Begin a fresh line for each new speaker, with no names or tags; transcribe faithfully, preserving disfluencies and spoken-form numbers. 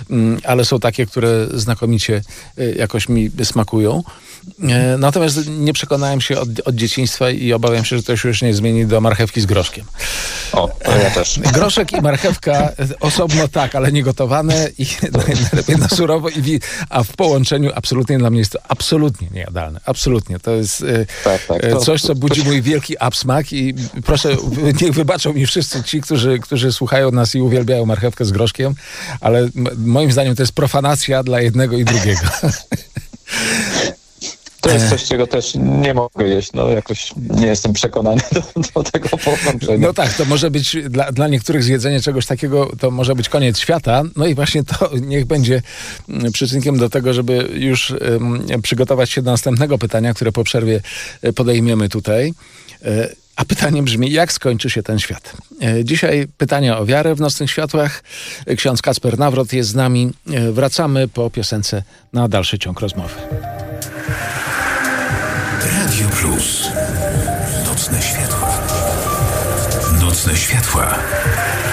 ale są takie, które znakomicie jakoś mi smakują. Natomiast nie przekonałem się od, od dzieciństwa i obawiam się, że to się już nie zmieni do marchewki z groszkiem.
O, to ja też.
Groszek i marchewka osobno tak, ale nie gotowane i najlepiej na surowo, i, a w połączeniu absolutnie dla mnie jest to absolutnie niejadalne. Absolutnie. To jest tak, tak, to, coś, co budzi mój wielki absmak i proszę, niech wybaczą mi wszyscy ci, którzy, którzy słuchają nas i uwielbiają marchewkę z groszkiem, ale m- moim zdaniem to jest profanacja dla jednego i drugiego.
To jest coś, czego też nie mogę jeść. No jakoś nie jestem przekonany do, do tego połączenia.
No tak, to może być dla, dla niektórych zjedzenie czegoś takiego, to może być koniec świata. No i właśnie to niech będzie przyczynkiem do tego, żeby już um, przygotować się do następnego pytania, które po przerwie podejmiemy tutaj. A pytanie brzmi, jak skończy się ten świat? Dzisiaj pytanie o wiarę w nocnych światłach. Ksiądz Kacper Nawrot jest z nami. Wracamy po piosence na dalszy ciąg rozmowy.
Radio Plus. Nocne światła. Nocne światła.